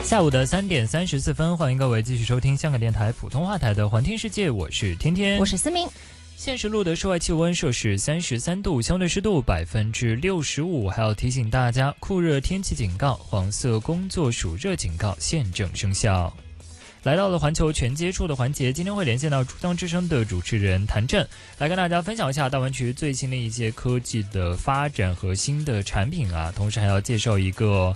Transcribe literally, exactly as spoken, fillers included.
下午的三点三十四分，欢迎各位继续收听香港电台普通话台的环听世界，我是天天， 我是思明。 现实录的室外气温摄氏三十三度，相对湿度百分之六十五。还要提醒大家，酷热天气警告、黄色工作暑热警告现正生效。来到了环球全接触的环节，今天会连线到珠江之声的主持人谭震，来跟大家分享一下大湾区最新的一些科技的发展和新的产品啊，同时还要介绍一个